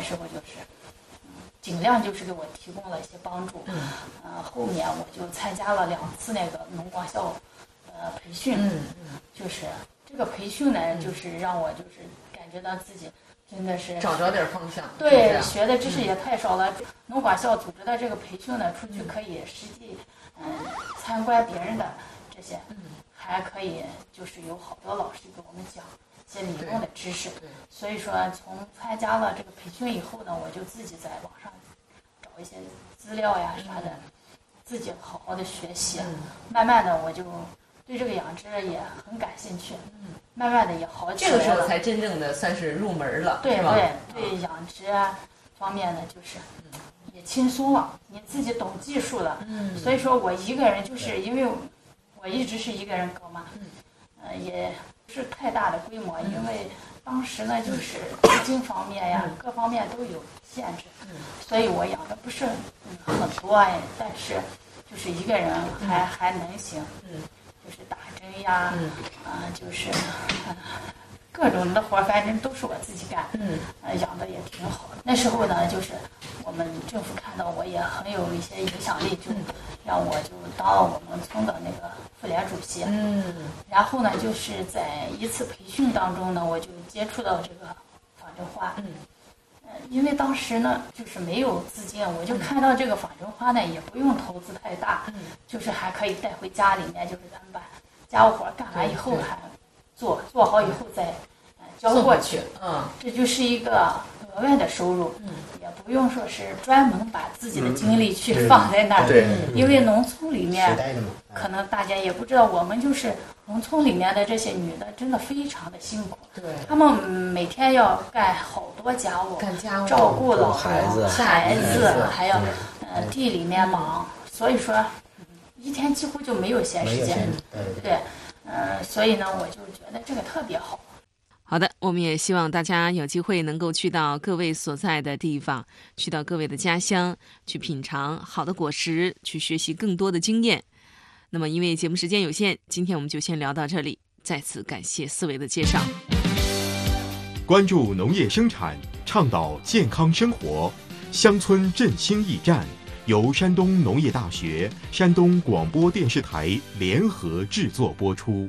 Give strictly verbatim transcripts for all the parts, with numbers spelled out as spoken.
时候就是尽量就是给我提供了一些帮助。 嗯， 呃，后面我就参加了两次那个农广校呃培训。 嗯嗯， 就是这个培训呢，就是让我就是感觉到自己真的是找着点方向。 对， 是学的知识也太少了。嗯、农广校组织的这个培训呢，出去可以实际嗯参观别人的这些， 嗯， 还可以就是有好多老师给我们讲一些理论的知识。所以说，从参加了这个培训以后呢，我就自己在网上找一些资料呀啥的，嗯、自己好好的学习。嗯、慢慢的，我就对这个养殖也很感兴趣。嗯，慢慢的也好起来了。 这个时候才真正的算是入门了。 对对对，养殖啊方面呢，就是也轻松了，你自己懂技术了。嗯，所以说我一个人就是因为我一直是一个人搞嘛，嗯，呃，也不是太大的规模，因为当时呢就是资金方面呀，各方面都有限制，所以我养的不是很多哎，但是就是一个人还还能行。嗯，就是打针呀，嗯，啊，就是。呃各种的活反正都是我自己干，嗯，呃，养的也挺好的。那时候呢，就是我们政府看到我也很有一些影响力，就让我就当了我们村的那个妇联主席，嗯，然后呢，就是在一次培训当中呢，我就接触到这个仿真花，嗯，呃，因为当时呢就是没有资金，我就看到这个仿真花呢也不用投资太大，嗯，就是还可以带回家里面，就是咱们把家务活干完以后还。做做好以后再呃交过去，嗯，这就是一个额外的收入，嗯，也不用说是专门把自己的精力去放在那儿，对，因为农村里面可能大家也不知道，我们就是农村里面的这些女的真的非常的辛苦，对，她们每天要干好多家务，干家务，照顾老孩子， 孩子，还要呃地里面忙，所以说一天几乎就没有闲时间，对。呃，所以呢，我就觉得这个特别好。 好的，我们也希望大家有机会能够去到各位所在的地方，去到各位的家乡，去品尝好的果实，去学习更多的经验。那么因为节目时间有限，今天我们就先聊到这里，再次感谢四位的介绍。 关注农业生产，倡导健康生活，乡村振兴驿站由山东农业大学、山东广播电视台联合制作播出。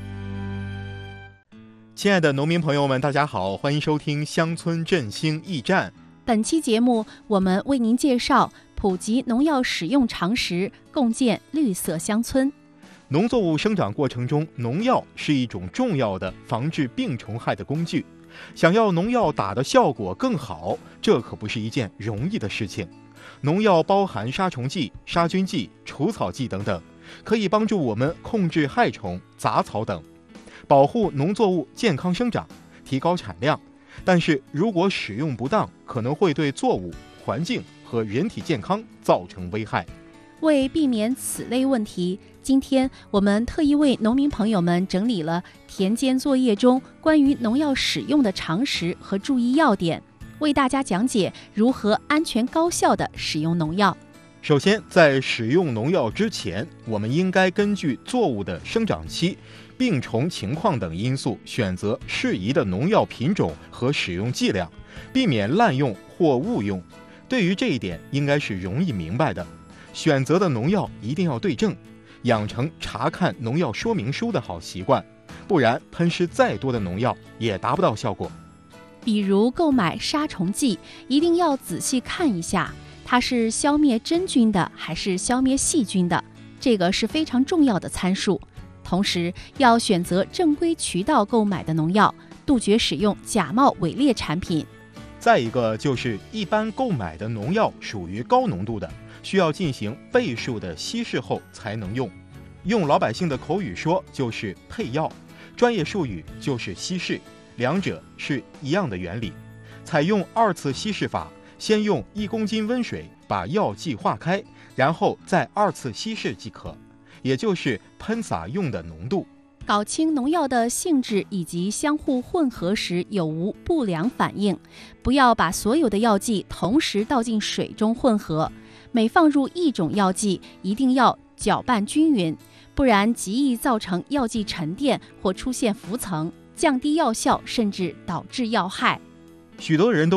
亲爱的农民朋友们，大家好，欢迎收听乡村振兴驿站。 本期节目，我们为您介绍普及农药使用常识，共建绿色乡村。 农作物生长过程中，农药是一种重要的防治病虫害的工具。想要农药打的效果更好，这可不是一件容易的事情。农药包含杀虫剂、杀菌剂、除草剂等等，可以帮助我们控制害虫、杂草等，保护农作物健康生长，提高产量。但是如果使用不当，可能会对作物、环境和人体健康造成危害。 为避免此类问题，今天我们特意为农民朋友们整理了田间作业中关于农药使用的常识和注意要点，为大家讲解如何安全高效地使用农药。 首先，在使用农药之前，我们应该根据作物的生长期、病虫情况等因素，选择适宜的农药品种和使用剂量，避免滥用或误用。对于这一点，应该是容易明白的。选择的农药一定要对症，养成查看农药说明书的好习惯，不然喷施再多的农药也达不到效果。 比如购买杀虫剂，一定要仔细看一下，它是消灭真菌的还是消灭细菌的，这个是非常重要的参数。同时要选择正规渠道购买的农药，杜绝使用假冒伪劣产品。 再一个就是一般购买的农药属于高浓度的，需要进行倍数的稀释后才能用。用老百姓的口语说就是配药，专业术语就是稀释，两者是一样的原理。采用二次稀释法，先用一公斤温水把药剂化开，然后再二次稀释即可，也就是喷洒用的浓度。 搞清农药的性质以及相互混合时有无不良反应，不要把所有的药剂同时倒进水中混合，每放入一种药剂一定要搅拌均匀，不然极易造成药剂沉淀或出现浮层，降低药效，甚至导致药害。 许多人都